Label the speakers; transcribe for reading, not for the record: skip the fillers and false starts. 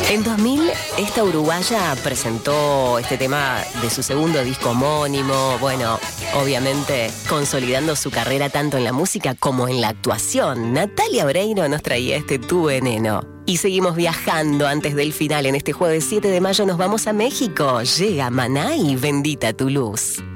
Speaker 1: En 2000, esta uruguaya presentó este tema de su segundo disco homónimo, bueno, obviamente consolidando su carrera tanto en la música como en la actuación. Natalia Oreiro nos traía este Tu Veneno. Y seguimos viajando antes del final. En este jueves 7 de mayo nos vamos a México. Llega Maná y Bendita tu Luz.